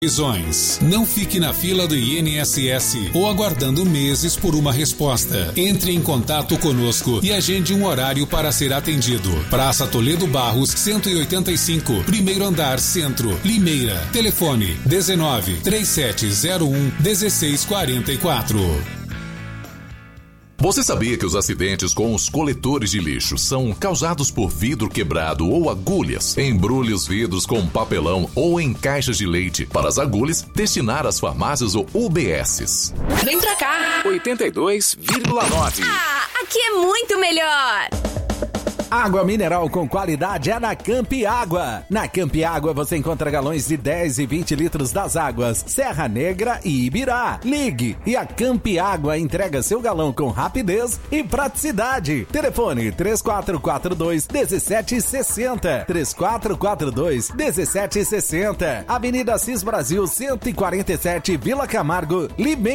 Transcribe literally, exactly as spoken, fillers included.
Visões. Não fique na fila do I N S S ou aguardando meses por uma resposta. Entre em contato conosco e agende um horário para ser atendido. Praça Toledo Barros, cento e oitenta e cinco, primeiro andar, Centro, Limeira. Telefone dezenove, trinta e sete zero um, dezesseis quarenta e quatro. Você sabia que os acidentes com os coletores de lixo são causados por vidro quebrado ou agulhas? Embrulhe os vidros com papelão ou em caixas de leite para as agulhas destinar às farmácias ou U B Ss. Vem pra cá! oitenta e dois vírgula nove. Ah, aqui é muito melhor! Água mineral com qualidade é na Campi Água. Na Campi Água você encontra galões de dez e vinte litros das águas Serra Negra e Ibirá. Ligue e a Campi Água entrega seu galão com rapidez e praticidade. Telefone três quatro quatro dois, um sete seis zero. três quatro quatro dois, um sete seis zero. Avenida Assis Brasil cento e quarenta e sete, Vila Camargo, Limeira.